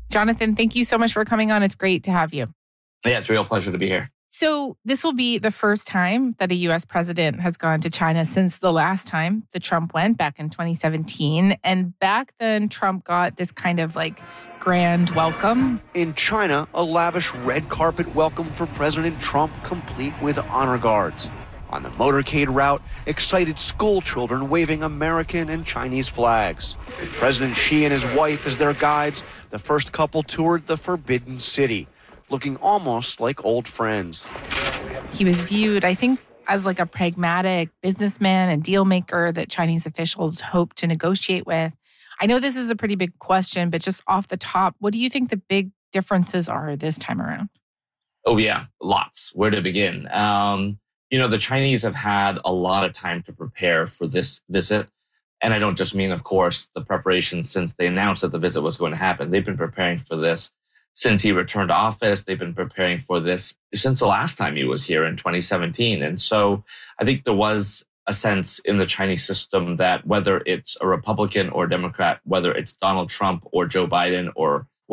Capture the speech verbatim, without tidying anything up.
Jonathan, thank you so much for coming on. It's great to have you. Yeah, it's a real pleasure to be here. So this will be the first time that a U S president has gone to China since the last time that Trump went back in twenty seventeen. And back then, Trump got this kind of like grand welcome. In China, a lavish red carpet welcome for President Trump, complete with honor guards. On the motorcade route, excited school children waving American and Chinese flags. With President Xi and his wife as their guides, the first couple toured the Forbidden City, looking almost like old friends. He was viewed, I think, as like a pragmatic businessman and deal maker that Chinese officials hope to negotiate with. I know this is a pretty big question, but just off the top, what do you think the big differences are this time around? Oh, yeah, lots. Where to begin? Um, you know, the Chinese have had a lot of time to prepare for this visit. And I don't just mean, of course, the preparation since they announced that the visit was going to happen. They've been preparing for this since he returned to office. They've been preparing for this since the last time he was here in twenty seventeen. And so I think there was a sense in the Chinese system that whether it's a Republican or Democrat, whether it's Donald Trump or Joe Biden or